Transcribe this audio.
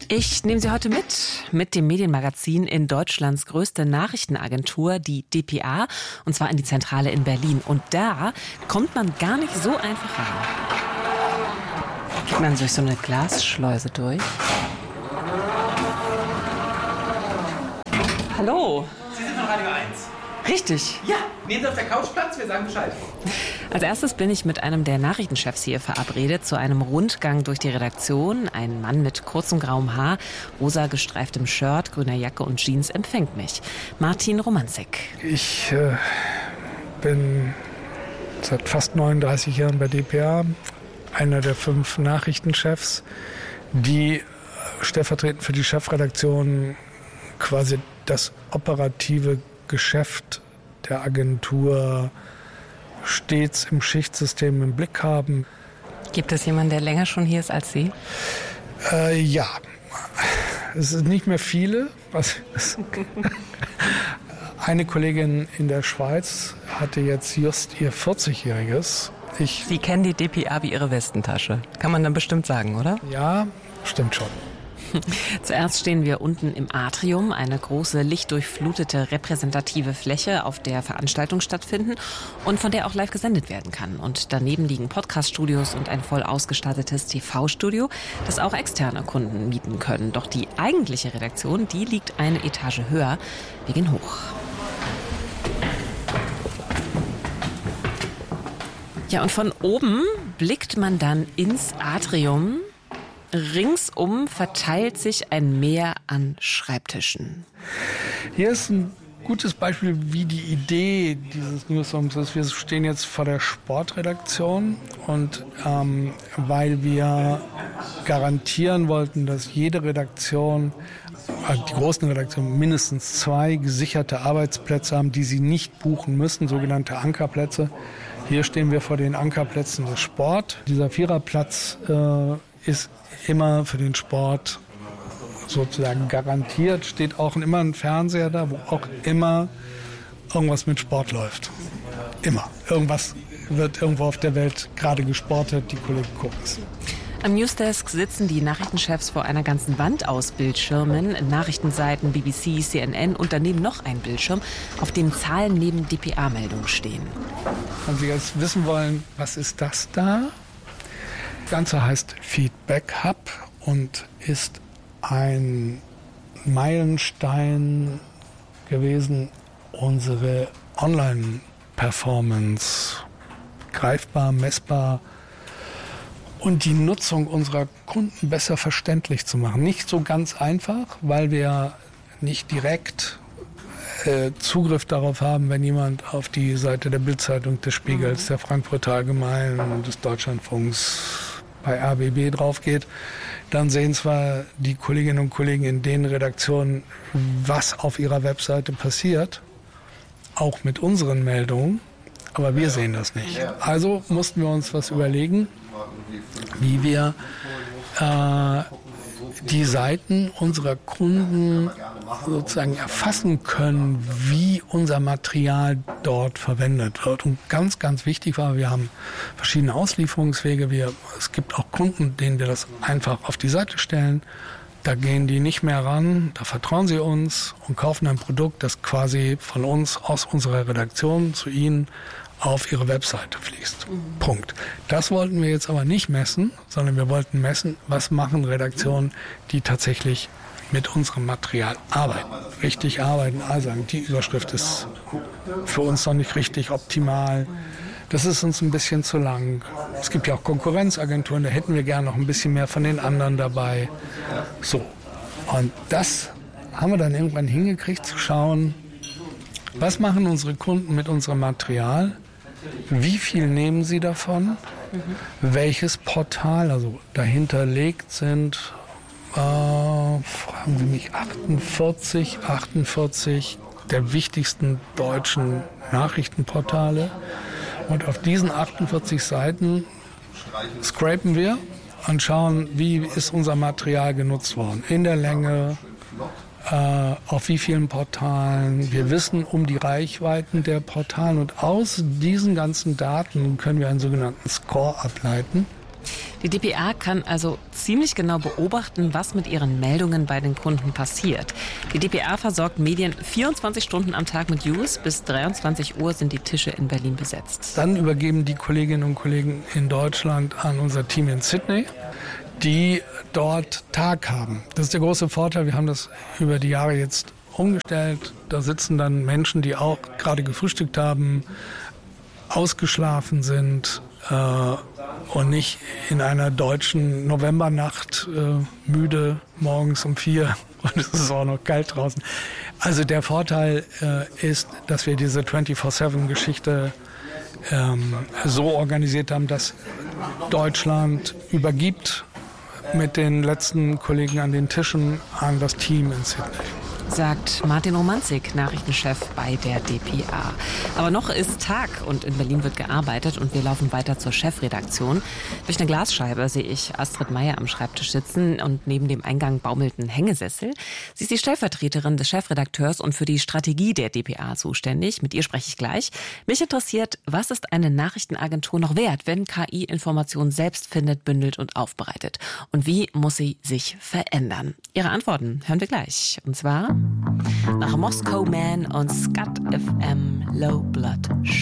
Ich nehme Sie heute mit dem Medienmagazin in Deutschlands größte Nachrichtenagentur, die dpa, und zwar in die Zentrale in Berlin. Und da kommt man gar nicht so einfach rein. Geht man durch so eine Glasschleuse durch. Hallo. Sie sind von Radio 1. Richtig. Ja, nehmen Sie auf der Couch Platz, wir sagen Bescheid. Als erstes bin ich mit einem der Nachrichtenchefs hier verabredet zu einem Rundgang durch die Redaktion. Ein Mann mit kurzem grauem Haar, rosa gestreiftem Shirt, grüner Jacke und Jeans empfängt mich. Martin Romanzek. Ich bin seit fast 39 Jahren bei dpa, einer der 5 Nachrichtenchefs, die stellvertretend für die Chefredaktion quasi das operative Geschäft der Agentur stets im Schichtsystem im Blick haben. Gibt es jemanden, der länger schon hier ist als Sie? Ja, es sind nicht mehr viele. Eine Kollegin in der Schweiz hatte jetzt just ihr 40-jähriges. Sie kennen die dpa wie Ihre Westentasche. Kann man dann bestimmt sagen, oder? Ja, stimmt schon. Zuerst stehen wir unten im Atrium, eine große, lichtdurchflutete, repräsentative Fläche, auf der Veranstaltungen stattfinden und von der auch live gesendet werden kann. Und daneben liegen Podcast-Studios und ein voll ausgestattetes TV-Studio, das auch externe Kunden mieten können. Doch die eigentliche Redaktion, die liegt eine Etage höher. Wir gehen hoch. Ja, und von oben blickt man dann ins Atrium. Ringsum verteilt sich ein Meer an Schreibtischen. Hier ist ein gutes Beispiel, wie die Idee dieses Newsrooms ist. Wir stehen jetzt vor der Sportredaktion und weil wir garantieren wollten, dass jede Redaktion, die großen Redaktionen, mindestens 2 gesicherte Arbeitsplätze haben, die sie nicht buchen müssen, sogenannte Ankerplätze. Hier stehen wir vor den Ankerplätzen des Sport. Dieser Viererplatz ist immer für den Sport sozusagen garantiert. Steht auch immer ein Fernseher da, wo auch immer irgendwas mit Sport läuft. Immer. Irgendwas wird irgendwo auf der Welt gerade gesportet, die Kollegen gucken es. Am Newsdesk sitzen die Nachrichtenchefs vor einer ganzen Wand aus Bildschirmen, Nachrichtenseiten, BBC, CNN und daneben noch ein Bildschirm, auf dem Zahlen neben dpa-Meldungen stehen. Wenn Sie jetzt wissen wollen, was ist das da? Das Ganze heißt Feedback Hub und ist ein Meilenstein gewesen, unsere Online-Performance greifbar, messbar und die Nutzung unserer Kunden besser verständlich zu machen. Nicht so ganz einfach, weil wir nicht direkt Zugriff darauf haben, wenn jemand auf die Seite der Bild-Zeitung, des Spiegels, der Frankfurter Allgemeinen und des Deutschlandfunks bei RBB drauf geht, dann sehen zwar die Kolleginnen und Kollegen in den Redaktionen, was auf ihrer Webseite passiert, auch mit unseren Meldungen, aber wir sehen das nicht. Also mussten wir uns was überlegen, wie wir die Seiten unserer Kunden sozusagen erfassen können, wie unser Material dort verwendet wird. Und ganz, ganz wichtig war, wir haben verschiedene Auslieferungswege. Es gibt auch Kunden, denen wir das einfach auf die Seite stellen. Da gehen die nicht mehr ran, da vertrauen sie uns und kaufen ein Produkt, das quasi von uns aus unserer Redaktion zu ihnen auf ihre Webseite fließt. Punkt. Das wollten wir jetzt aber nicht messen, sondern wir wollten messen, was machen Redaktionen, die tatsächlich mit unserem Material arbeiten. Richtig arbeiten, also die Überschrift ist für uns noch nicht richtig optimal. Das ist uns ein bisschen zu lang. Es gibt ja auch Konkurrenzagenturen, da hätten wir gerne noch ein bisschen mehr von den anderen dabei. So. Und das haben wir dann irgendwann hingekriegt, zu schauen, was machen unsere Kunden mit unserem Material? Wie viel nehmen sie davon? Welches Portal, also dahinter liegt, sind, fragen Sie mich, 48 der wichtigsten deutschen Nachrichtenportale. Und auf diesen 48 Seiten scrapen wir und schauen, wie ist unser Material genutzt worden. In der Länge, auf wie vielen Portalen. Wir wissen um die Reichweiten der Portale und aus diesen ganzen Daten können wir einen sogenannten Score ableiten. Die dpa kann also ziemlich genau beobachten, was mit ihren Meldungen bei den Kunden passiert. Die dpa versorgt Medien 24 Stunden am Tag mit News. Bis 23 Uhr sind die Tische in Berlin besetzt. Dann übergeben die Kolleginnen und Kollegen in Deutschland an unser Team in Sydney, die dort Tag haben. Das ist der große Vorteil. Wir haben das über die Jahre jetzt umgestellt. Da sitzen dann Menschen, die auch gerade gefrühstückt haben, ausgeschlafen sind und nicht in einer deutschen Novembernacht müde morgens um 4 und es ist auch noch kalt draußen. Also der Vorteil ist, dass wir diese 24/7-Geschichte so organisiert haben, dass Deutschland übergibt mit den letzten Kollegen an den Tischen an das Team in Sydney. Sagt Martin Romanzig, Nachrichtenchef bei der dpa. Aber noch ist Tag und in Berlin wird gearbeitet und wir laufen weiter zur Chefredaktion. Durch eine Glasscheibe sehe ich Astrid Meyer am Schreibtisch sitzen und neben dem Eingang baumelt ein Hängesessel. Sie ist die Stellvertreterin des Chefredakteurs und für die Strategie der dpa zuständig. Mit ihr spreche ich gleich. Mich interessiert, was ist eine Nachrichtenagentur noch wert, wenn KI Informationen selbst findet, bündelt und aufbereitet? Und wie muss sie sich verändern? Ihre Antworten hören wir gleich. Und zwar nach Moscow Man und Scat FM Low Blood